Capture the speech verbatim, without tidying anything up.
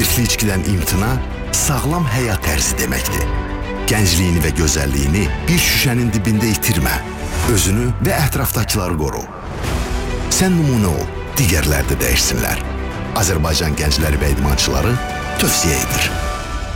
Spirtli içkidən imtina sağlam həyat tərzi deməkdir. Gəncliyini və gözəlliyini bir şüşənin dibində itirmə. Özünü və ətrafdakıları qoru. Sən nümunə ol, digərlər də dəyişsinlər. Azərbaycan gəncləri və idmançıları tövsiyə edir.